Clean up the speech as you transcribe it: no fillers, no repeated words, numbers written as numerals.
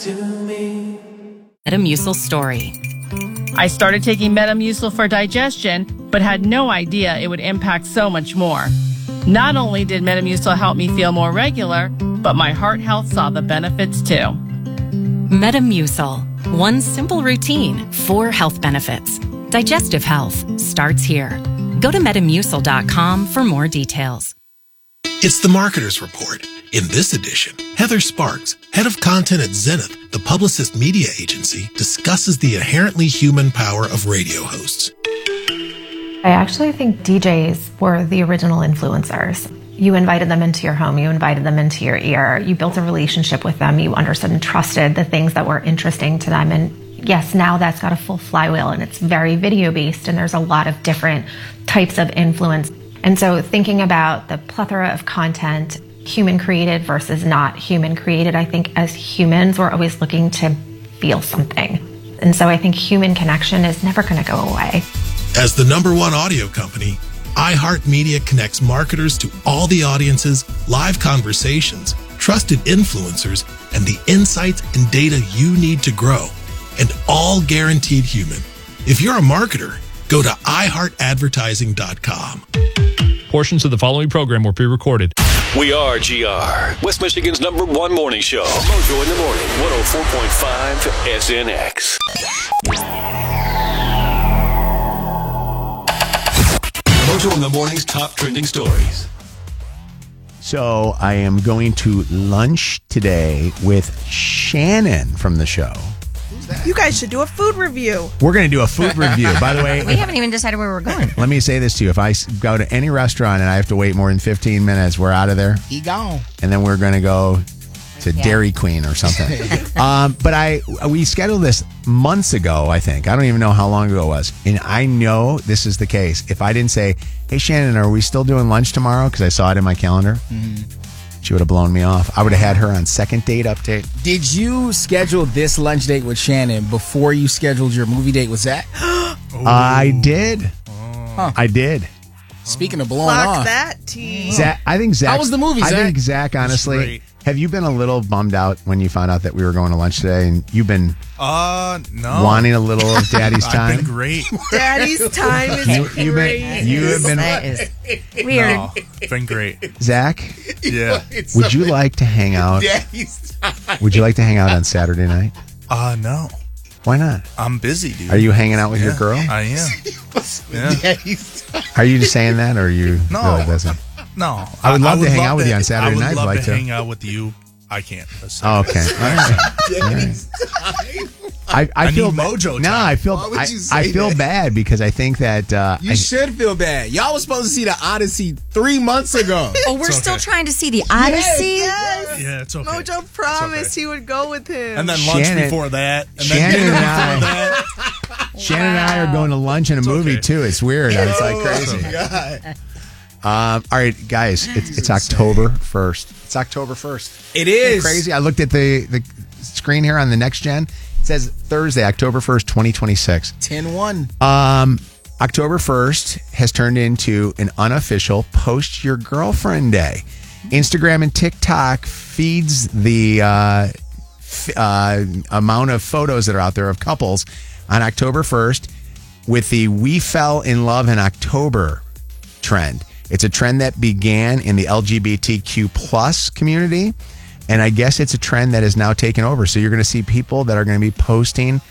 Metamucil story. I started taking Metamucil for digestion, but had no idea it would impact so much more. Not only did Metamucil help me feel more regular, but my heart health saw the benefits too. Metamucil. One simple routine, 4 health benefits. Digestive health starts here. Go to Metamucil.com for more details. It's the Marketer's Report. In this edition, Heather Sparks, head of content at Zenith, the Publicist media agency, discusses the inherently human power of radio hosts. I actually think DJs were the original influencers. You invited them into your home, you invited them into your ear, you built a relationship with them, you understood and trusted the things that were interesting to them. And yes, now that's got a full flywheel and it's very video based and there's a lot of different types of influence. And so thinking about the plethora of content, human created versus not human created, I think as humans, we're always looking to feel something. And so I think human connection is never going to go away. As the #1 audio company, iHeartMedia connects marketers to all the audiences, live conversations, trusted influencers, and the insights and data you need to grow, and all guaranteed human. If you're a marketer, go to iHeartAdvertising.com. Portions of the following program were pre-recorded. We are GR, West Michigan's #1 morning show. Mojo in the morning, 104.5 SNX. Mojo in the morning's top trending stories. So I am going to lunch today with Shannon from the show. You guys should do a food review. We're going to do a food review. By the way, we haven't even decided where we're going. Let me say this to you. If I go to any restaurant and I have to wait more than 15 minutes, we're out of there. He gone. And then we're going to go to Dairy Queen or something. But we scheduled this months ago, I think. I don't even know how long ago it was. And I know this is the case. If I didn't say, hey, Shannon, are we still doing lunch tomorrow? Because I saw it in my calendar. She would have blown me off. I would have had her on second date update. Did you schedule this lunch date with Shannon before you scheduled your movie date with Zach? I did. I did. Speaking of blowing off. that tea. Zach, I think Zach. How was the movie, Zach? I think Zach, honestly, have you been a little bummed out when you found out that we were going to lunch today and you've been no. wanting a little of Daddy's time? I've been great. Daddy's time is great. You have been That is weird. No, it's been great. Zach, Yeah. would you like to hang out? Daddy's time. Would you like to hang out on Saturday night? No. Why not? I'm busy, dude. Are you hanging out with your girl? I am. Yeah. Daddy's time. Are you just saying that, or are you No. really busy? No. I would love to hang out with you on Saturday night. I would love I'd like to hang out with you. I can't. Oh, okay. All right. I feel need mojo No, time. I feel. Why would you say I feel that? bad because I think that You should feel bad. Y'all was supposed to see the Odyssey 3 months ago. Oh, we're still trying to see the Odyssey? Yes. Yeah, it's okay. Mojo promised he would go with him. And then lunch Shannon- before that. And Shannon then dinner and before I- that. Shannon and I are going to lunch and a movie okay. too. It's weird. It's like crazy. All right, guys. It's October 1st. It's October 1st. It Isn't is. it crazy. I looked at the screen here on the next gen. It says Thursday, October 1st, 2026. 10-1. October 1st has turned into an unofficial Post Your Girlfriend Day. Instagram and TikTok feeds the amount of photos that are out there of couples on October 1st with the We Fell in Love in October trend. It's a trend that began in the LGBTQ plus community, and I guess it's a trend that is now taken over. So you're going to see people that are going to be posting